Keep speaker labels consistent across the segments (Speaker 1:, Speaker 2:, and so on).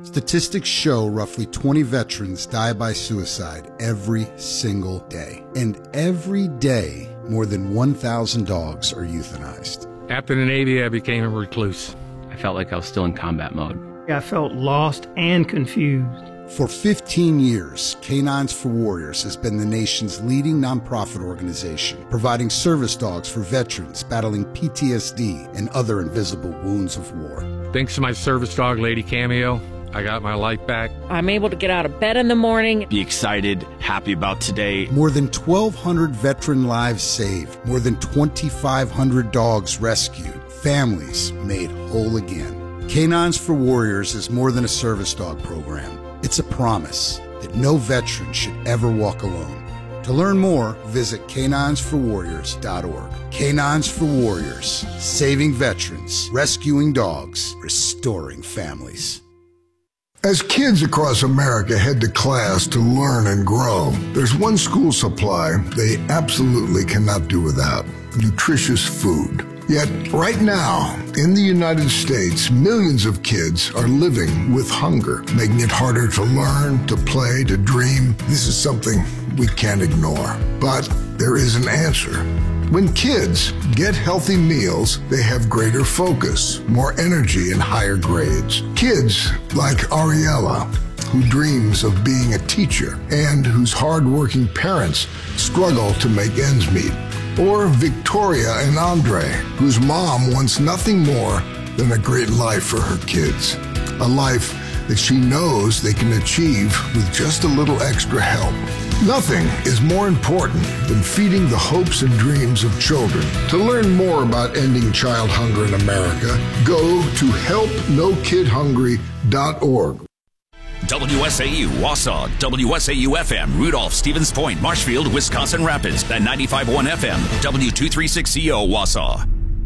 Speaker 1: Statistics show roughly 20 veterans die by suicide every single day. And every day, more than 1,000 dogs are euthanized.
Speaker 2: After the Navy, I became a recluse.
Speaker 3: I felt like I was still in combat mode.
Speaker 4: I felt lost and confused.
Speaker 1: For 15 years, Canines for Warriors has been the nation's leading nonprofit organization, providing service dogs for veterans battling PTSD and other invisible wounds of war.
Speaker 2: Thanks to my service dog, Lady Cameo, I got my life back.
Speaker 5: I'm able to get out of bed in the morning.
Speaker 6: Be excited, happy about today.
Speaker 1: More than 1,200 veteran lives saved, more than 2,500 dogs rescued, families made whole again. Canines for Warriors is more than a service dog program. It's a promise that no veteran should ever walk alone. To learn more, visit caninesforwarriors.org. Canines for Warriors, saving veterans, rescuing dogs, restoring families.
Speaker 7: As kids across America head to class to learn and grow, there's one school supply they absolutely cannot do without: nutritious food. Yet, right now, in the United States, millions of kids are living with hunger, making it harder to learn, to play, to dream. This is something we can't ignore. But there is an answer. When kids get healthy meals, they have greater focus, more energy, and higher grades. Kids like Ariella, who dreams of being a teacher and whose hardworking parents struggle to make ends meet. Or Victoria and Andre, whose mom wants nothing more than a great life for her kids. A life that she knows they can achieve with just a little extra help. Nothing is more important than feeding the hopes and dreams of children. To learn more about ending child hunger in America, go to helpnokidhungry.org.
Speaker 8: WSAU, Wausau, WSAU-FM, Rudolph, Stevens Point, Marshfield, Wisconsin Rapids, and 95.1 FM, W236CO, Wausau.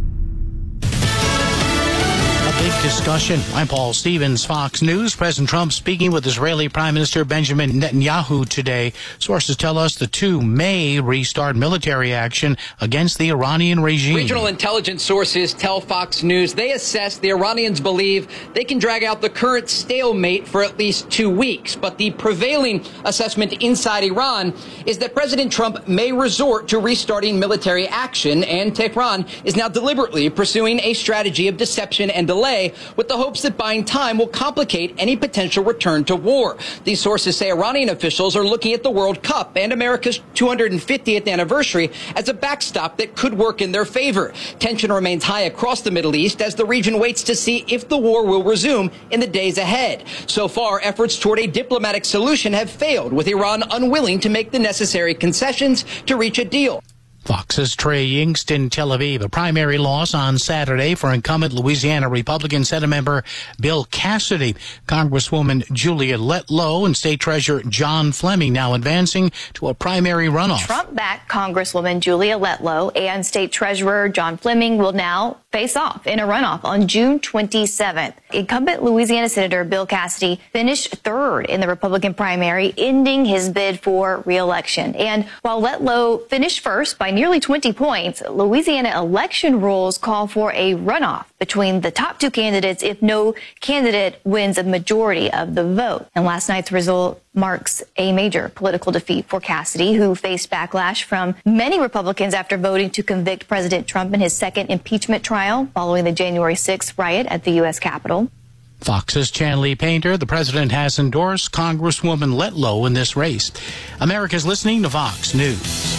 Speaker 9: Big discussion. I'm Paul Stevens, Fox News. President Trump speaking with Israeli Prime Minister Benjamin Netanyahu today. Sources tell us the two may restart military action against the Iranian regime.
Speaker 10: Regional intelligence sources tell Fox News they assess the Iranians believe they can drag out the current stalemate for at least 2 weeks. But the prevailing assessment inside Iran is that President Trump may resort to restarting military action, and Tehran is now deliberately pursuing a strategy of deception and delay with the hopes that buying time will complicate any potential return to war. These sources say Iranian officials are looking at the World Cup and America's 250th anniversary as a backstop that could work in their favor. Tension remains high across the Middle East as the region waits to see if the war will resume in the days ahead. So far, efforts toward a diplomatic solution have failed, with Iran unwilling to make the necessary concessions to reach a deal.
Speaker 9: Fox's Trey Yingst in Tel Aviv. A primary loss on Saturday for incumbent Louisiana Republican Senate member Bill Cassidy. Congresswoman Julia Letlow and State Treasurer John Fleming now advancing to a primary runoff.
Speaker 11: Trump-backed Congresswoman Julia Letlow and State Treasurer John Fleming will now face off in a runoff on June 27th. Incumbent Louisiana Senator Bill Cassidy finished third in the Republican primary, ending his bid for re-election. And while Letlow finished first by nearly 20 points, Louisiana election rules call for a runoff between the top two candidates if no candidate wins a majority of the vote. And last night's result marks a major political defeat for Cassidy, who faced backlash from many Republicans after voting to convict President Trump in his second impeachment trial following the January 6th riot at the U.S. Capitol.
Speaker 9: Fox's Chanley Painter. The president has endorsed Congresswoman Letlow in this race. America's listening to Fox News.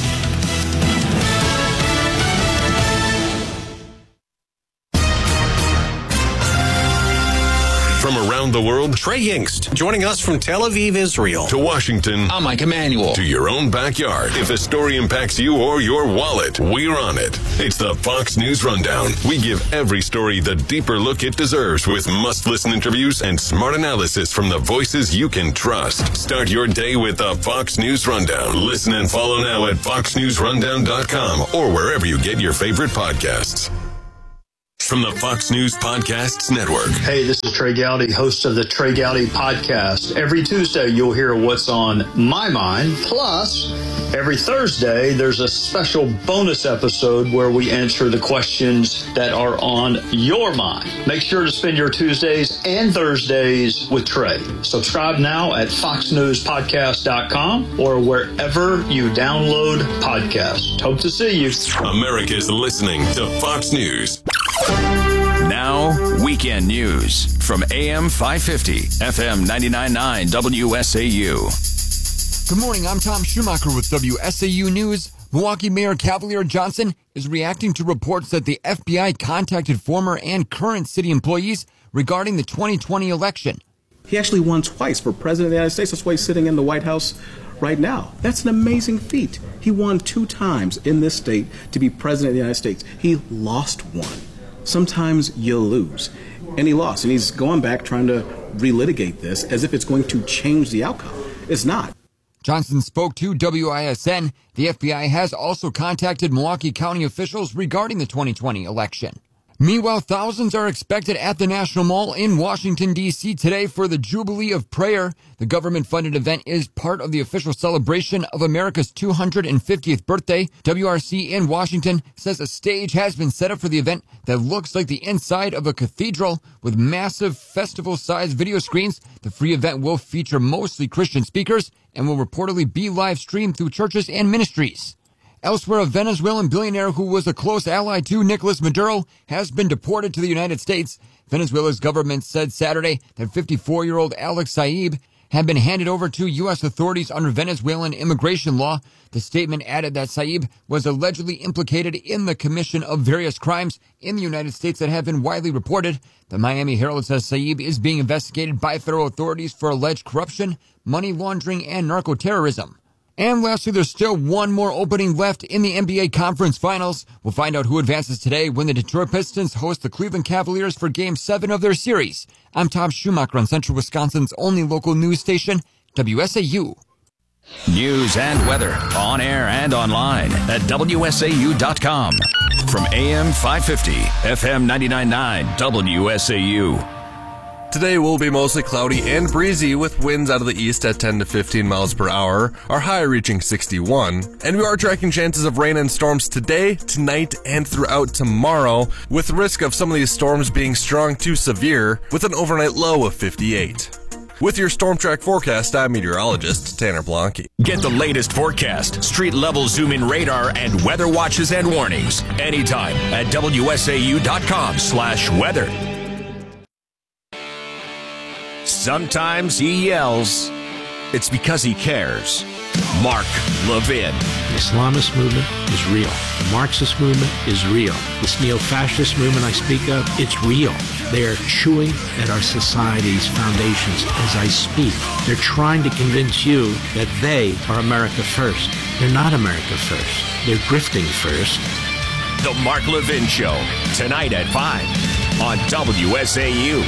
Speaker 12: From around the world, Trey Yingst, joining us from Tel Aviv, Israel. To Washington,
Speaker 8: I'm Mike Emanuel.
Speaker 12: To your own backyard. If a story impacts you or your wallet, we're on it. It's the Fox News Rundown. We give every story the deeper look it deserves with must-listen interviews and smart analysis from the voices you can trust. Start your day with the Fox News Rundown. Listen and follow now at foxnewsrundown.com or wherever you get your favorite podcasts. From the Fox News Podcasts Network.
Speaker 13: Hey, this is Trey Gowdy, host of the Trey Gowdy Podcast. Every Tuesday, you'll hear what's on my mind. Plus, Every Thursday, there's a special bonus episode where we answer the questions that are on your mind. Make sure to spend your Tuesdays and Thursdays with Trey. Subscribe now at foxnewspodcast.com or wherever you download podcasts. Hope to see you.
Speaker 12: America's listening to Fox News.
Speaker 8: Now, weekend news from AM 550, FM 99.9 WSAU.
Speaker 14: Good morning, I'm Tom Schumacher with WSAU News. Milwaukee Mayor Cavalier Johnson is reacting to reports that the FBI contacted former and current city employees regarding the 2020 election.
Speaker 15: He actually won twice for president of the United States. That's why he's sitting in the White House right now. That's an amazing feat. He won 2 times in this state to be president of the United States. He lost one. Sometimes you lose. And he lost. And he's going back trying to relitigate this as if it's going to change the outcome. It's not.
Speaker 14: Johnson spoke to WISN. The FBI has also contacted Milwaukee County officials regarding the 2020 election. Meanwhile, thousands are expected at the National Mall in Washington, D.C. today for the Jubilee of Prayer. The government-funded event is part of the official celebration of America's 250th birthday. WRC in Washington says a stage has been set up for the event that looks like the inside of a cathedral with massive festival-sized video screens. The free event will feature mostly Christian speakers and will reportedly be live-streamed through churches and ministries. Elsewhere, a Venezuelan billionaire who was a close ally to Nicolas Maduro has been deported to the United States. Venezuela's government said Saturday that 54-year-old Alex Saib had been handed over to U.S. authorities under Venezuelan immigration law. The statement added that Saib was allegedly implicated in the commission of various crimes in the United States that have been widely reported. The Miami Herald says Saib is being investigated by federal authorities for alleged corruption, money laundering, and narco-terrorism. And lastly, there's still one more opening left in the NBA Conference Finals. We'll find out who advances today when the Detroit Pistons host the Cleveland Cavaliers for Game 7 of their series. I'm Tom Schumacher on Central Wisconsin's only local news station, WSAU.
Speaker 8: News and weather on air and online at WSAU.com. From AM 550, FM 99.9 WSAU.
Speaker 16: Today will be mostly cloudy and breezy with winds out of the east at 10 to 15 miles per hour, our high reaching 61. And we are tracking chances of rain and storms today, tonight, and throughout tomorrow, with the risk of some of these storms being strong to severe, with an overnight low of 58. With your Storm Track forecast, I'm meteorologist Tanner Blanke.
Speaker 8: Get the latest forecast, street-level zoom-in radar, and weather watches and warnings anytime at WSAU.com/weather. Sometimes he yells. It's because he cares. Mark Levin.
Speaker 17: The Islamist movement is real. The Marxist movement is real. This neo-fascist movement I speak of, it's real. They are chewing at our society's foundations as I speak. They're trying to convince you that they are America first. They're not America first. They're grifting first.
Speaker 8: The Mark Levin Show, tonight at 5 on WSAU.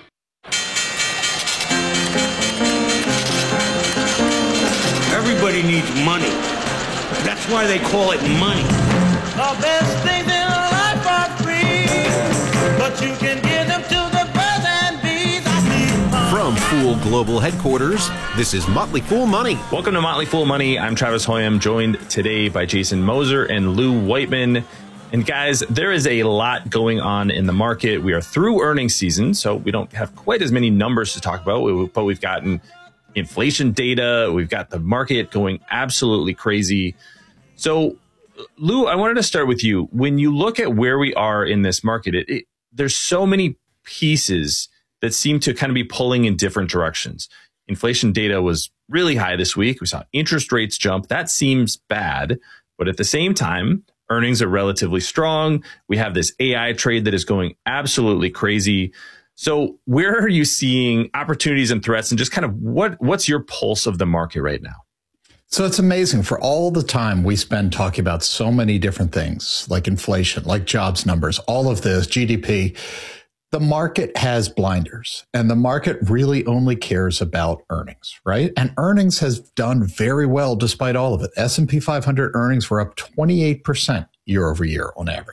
Speaker 18: Everybody needs money. That's why they call it money. The best things in life are free, but you can give them to the birds and bees.
Speaker 19: From Fool Global Headquarters, this is Motley Fool Money.
Speaker 20: Welcome to Motley Fool Money. I'm Travis Hoyam, joined today by Jason Moser and Lou Whiteman. And guys, there is a lot going on in the market. We are through earnings season, so we don't have quite as many numbers to talk about, but we've gotten inflation data. We've got the market going absolutely crazy. So, Lou, I wanted to start with you. When you look at where we are in this market, there's so many pieces that seem to kind of be pulling in different directions. Inflation data was really high this week. We saw interest rates jump. That seems bad. But at the same time, earnings are relatively strong. We have this AI trade that is going absolutely crazy. So where are you seeing opportunities and threats, and just kind of what's your pulse of the market right now?
Speaker 21: So it's amazing for all the time we spend talking about so many different things like inflation, like jobs numbers, all of this, GDP. The market has blinders, and the market really only cares about earnings, right? And earnings has done very well despite all of it. S&P 500 earnings were up 28% year over year on average.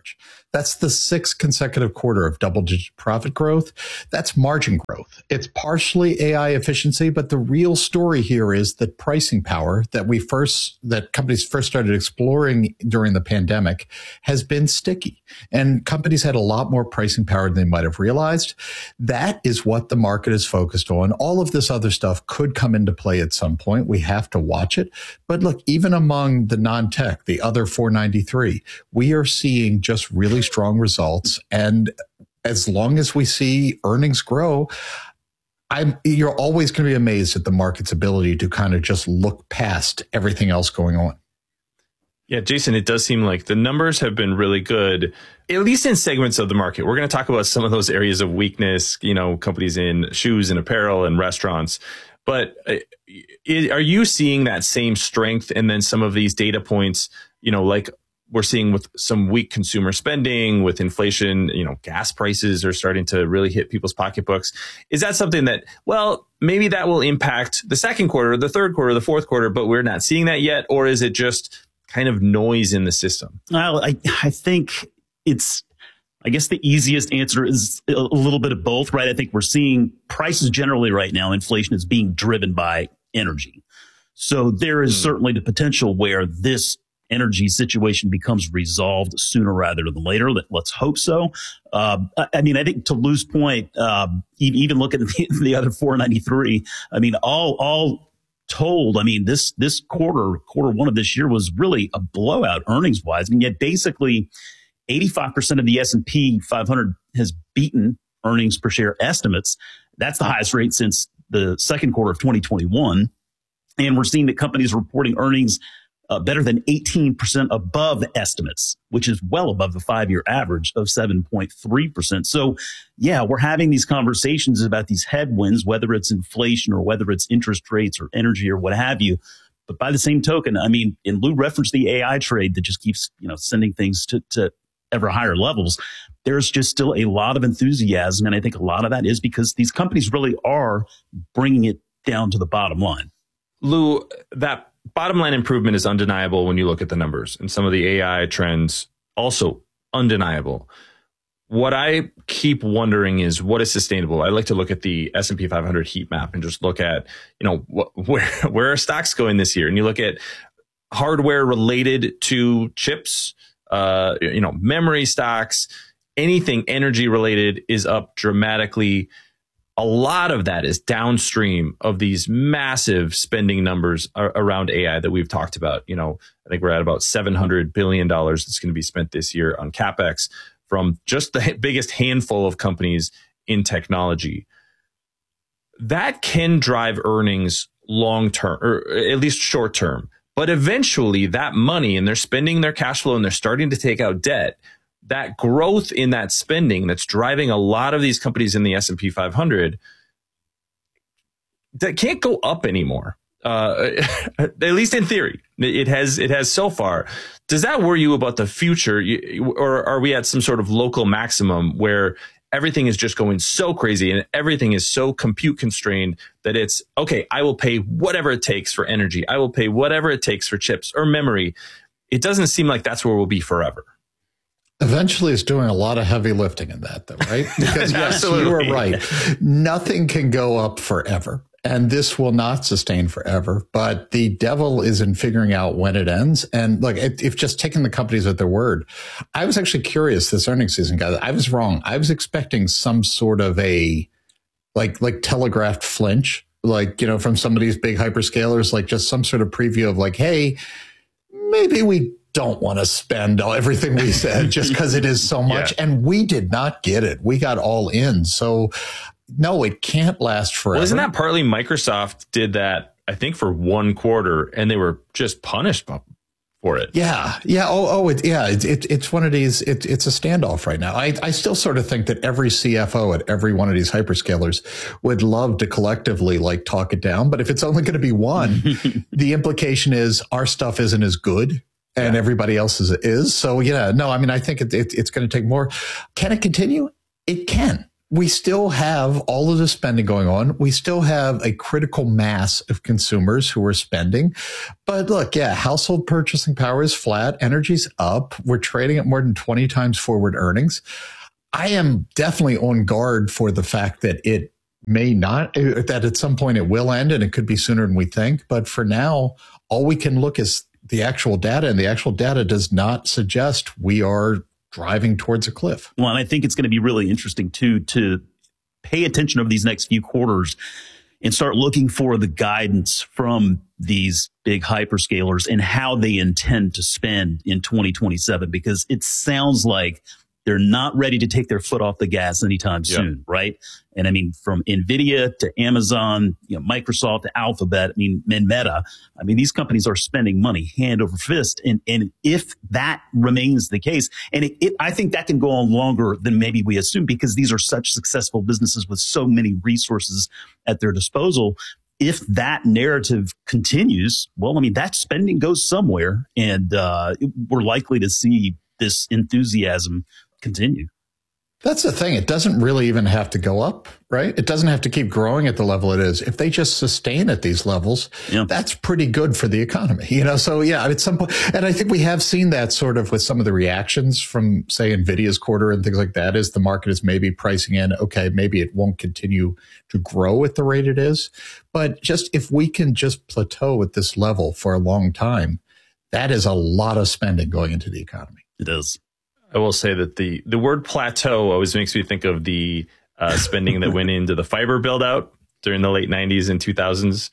Speaker 21: That's the 6th consecutive quarter of double-digit profit growth. That's margin growth. It's partially AI efficiency, but the real story here is that pricing power that companies first started exploring during the pandemic has been sticky. And companies had a lot more pricing power than they might have realized. That is what the market is focused on. All of this other stuff could come into play at some point. We have to watch it. But look, even among the non-tech, the other 493, we are seeing just really strong results. And as long as we see earnings grow, you're always going to be amazed at the market's ability to kind of just look past everything else going on.
Speaker 20: Yeah, Jason, it does seem like the numbers have been really good, at least in segments of the market. We're going to talk about some of those areas of weakness, companies in shoes and apparel and restaurants. But are you seeing that same strength? And then some of these data points, like we're seeing with some weak consumer spending, with inflation, gas prices are starting to really hit people's pocketbooks. Is that something that, well, maybe that will impact the second quarter, the third quarter, the fourth quarter, but we're not seeing that yet? Or is it just kind of noise in the system?
Speaker 3: Well, I think I guess the easiest answer is a little bit of both, right? I think we're seeing prices generally right now, inflation is being driven by energy. So there is certainly the potential where this energy situation becomes resolved sooner rather than later. Let's hope so. I think to Lou's point, even look at the other 493, all told, this quarter one of this year was really a blowout earnings wise. And yet basically 85% of the S&P 500 has beaten earnings per share estimates. That's the highest rate since the second quarter of 2021. And we're seeing that companies are reporting earnings better than 18% above estimates, which is well above the 5-year average of 7.3%. So, yeah, we're having these conversations about these headwinds, whether it's inflation or whether it's interest rates or energy or what have you. But by the same token, and Lou referenced the AI trade that just keeps, sending things to ever higher levels. There's just still a lot of enthusiasm. And I think a lot of that is because these companies really are bringing it down to the bottom line.
Speaker 20: Lou, that bottom line improvement is undeniable when you look at the numbers, and some of the AI trends also undeniable. What I keep wondering is what is sustainable. I like to look at the S&P 500 heat map and just look at, where are stocks going this year? And you look at hardware related to chips, memory stocks, anything energy related is up dramatically. A lot of that is downstream of these massive spending numbers around AI that we've talked about. I think we're at about $700 billion that's going to be spent this year on CapEx from just the biggest handful of companies in technology. That can drive earnings long term, or at least short term. But eventually that money, and they're spending their cash flow and they're starting to take out debt, that growth in that spending that's driving a lot of these companies in the S&P 500, that can't go up anymore. At least in theory, it has so far. Does that worry you about the future? Or are we at some sort of local maximum where everything is just going so crazy and everything is so compute constrained that it's, okay, I will pay whatever it takes for energy. I will pay whatever it takes for chips or memory. It doesn't seem like that's where we'll be forever.
Speaker 21: Eventually, it's doing a lot of heavy lifting in that, though, right? Because yes, you are right. Nothing can go up forever, and this will not sustain forever. But the devil is in figuring out when it ends. And look, if just taking the companies at their word, I was actually curious this earnings season, guys. I was wrong. I was expecting some sort of a like telegraphed flinch, from some of these big hyperscalers, like just some sort of preview of like, hey, maybe we don't want to spend everything we said just because it is so much. Yeah. And we did not get it. We got all in. So no, it can't last forever.
Speaker 20: Well, isn't that partly Microsoft did that, I think, for one quarter, and they were just punished for it?
Speaker 21: Yeah. Yeah. It's one of these, it's a standoff right now. I still sort of think that every CFO at every one of these hyperscalers would love to collectively talk it down. But if it's only going to be one, the implication is our stuff isn't as good. And everybody else's is. So, I think it's going to take more. Can it continue? It can. we still have all of the spending going on. We still have a critical mass of consumers who are spending. But look, yeah, household purchasing power is flat. Energy's up. We're trading at more than 20 times forward earnings. I am definitely on guard for the fact that it may not, that at some point it will end, and it could be sooner than we think. But for now, all we can look is the actual data, and the actual data does not suggest we are driving towards a cliff.
Speaker 3: Well, and I think it's going to be really interesting, too, to pay attention over these next few quarters and start looking for the guidance from these big hyperscalers and how they intend to spend in 2027, because it sounds like they're not ready to take their foot off the gas anytime soon, right? And I mean, from NVIDIA to Amazon, Microsoft to Alphabet, and Meta, these companies are spending money hand over fist. And if that remains the case, and I think that can go on longer than maybe we assume, because these are such successful businesses with so many resources at their disposal. If that narrative continues, well, that spending goes somewhere, and we're likely to see this enthusiasm continue.
Speaker 21: That's the thing. It doesn't really even have to go up, right? It doesn't have to keep growing at the level it is. If they just sustain at these levels, that's pretty good for the economy, So yeah, at some point, and I think we have seen that sort of with some of the reactions from, say, NVIDIA's quarter and things like that, is the market is maybe pricing in, okay, maybe it won't continue to grow at the rate it is. But just if we can just plateau at this level for a long time, that is a lot of spending going into the economy.
Speaker 3: It is.
Speaker 20: I will say that the word plateau always makes me think of the spending that went into the fiber build out during the late 90s and 2000s.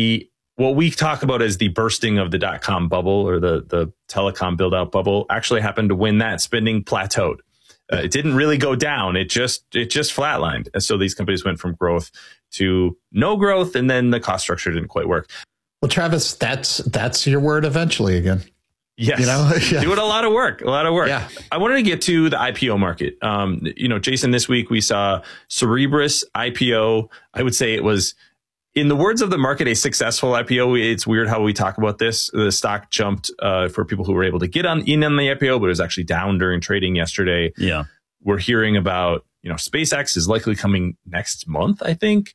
Speaker 20: What we talk about as the bursting of the .com bubble, or the telecom build out bubble, actually happened when that spending plateaued. It didn't really go down. It just flatlined. And so these companies went from growth to no growth, and then the cost structure didn't quite work.
Speaker 21: Well, Travis, that's your word eventually again.
Speaker 20: Yes. Doing a lot of work. Yeah. I wanted to get to the IPO market. Jason, this week we saw Cerebras IPO. I would say it was, in the words of the market, a successful IPO. It's weird how we talk about this. The stock jumped for people who were able to get in on the IPO, but it was actually down during trading yesterday.
Speaker 3: Yeah.
Speaker 20: We're hearing about, SpaceX is likely coming next month, I think.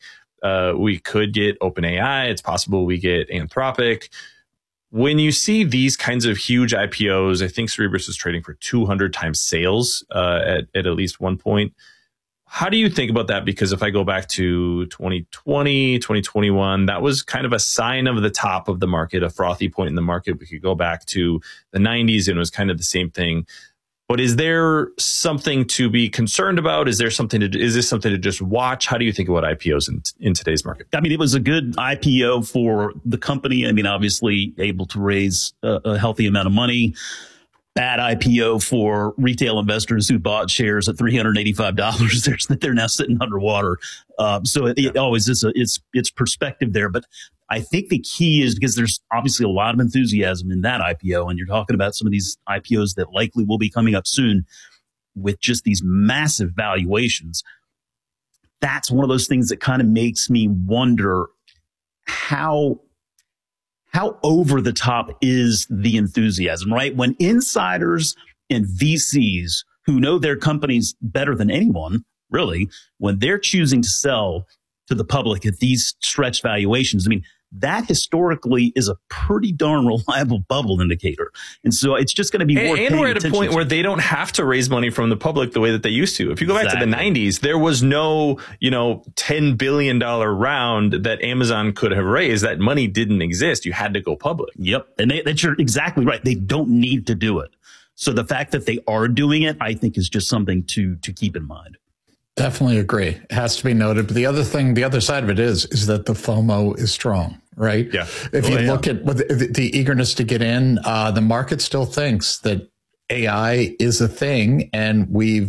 Speaker 20: We could get OpenAI. It's possible we get Anthropic. When you see these kinds of huge IPOs, I think Cerebras is trading for 200 times sales at least one point. How do you think about that? Because if I go back to 2020, 2021, that was kind of a sign of the top of the market, a frothy point in the market. We could go back to the 90s and it was kind of the same thing. But is there something to be concerned about? Is this something to just watch? How do you think about IPOs in today's market?
Speaker 3: It was a good IPO for the company. Obviously able to raise a healthy amount of money. Bad IPO for retail investors who bought shares at $385. They're now sitting underwater. So it always is it's perspective there. But I think the key is, because there's obviously a lot of enthusiasm in that IPO, and you're talking about some of these IPOs that likely will be coming up soon with just these massive valuations. That's one of those things that kind of makes me wonder how over the top is the enthusiasm, right? When insiders and VCs who know their companies better than anyone, really, when they're choosing to sell to the public at these stretched valuations, that historically is a pretty darn reliable bubble indicator. And so it's just going to be worth paying attention to. And we're at a point
Speaker 20: where they don't have to raise money from the public the way that they used to. If you go back to the 90s, there was no, $10 billion round that Amazon could have raised. That money didn't exist. You had to go public.
Speaker 3: Yep. And you're exactly right. They don't need to do it. So the fact that they are doing it, I think, is just something to keep in mind.
Speaker 21: Definitely agree. It has to be noted. But the other side of it is that the FOMO is strong, right?
Speaker 20: Yeah.
Speaker 21: If you look at the eagerness to get in, the market still thinks that AI is a thing, and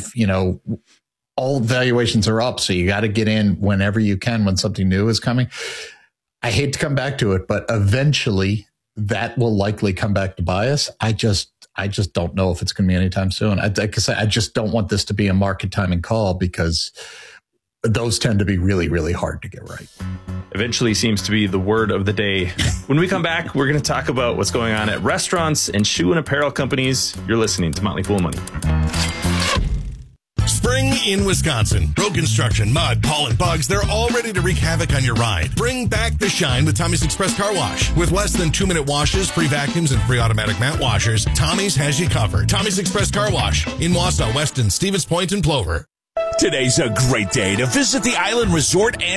Speaker 21: all valuations are up. So you got to get in whenever you can when something new is coming. I hate to come back to it, but eventually that will likely come back to buy us. I just don't know if it's going to be anytime soon. I just don't want this to be a market timing call, because those tend to be really, really hard to get right.
Speaker 20: Eventually seems to be the word of the day. When we come back, we're going to talk about what's going on at restaurants and shoe and apparel companies. You're listening to Motley Fool Money.
Speaker 12: Spring
Speaker 4: in Wisconsin. Road construction, mud, pollen, bugs, they're all ready to wreak havoc on your ride. Bring back the shine with Tommy's Express Car Wash. With less than 2-minute washes, free vacuums, and free automatic mat washers, Tommy's has you covered. Tommy's Express Car Wash in Wausau, Weston, Stevens Point, and Plover.
Speaker 8: Today's a great day to visit the Island Resort and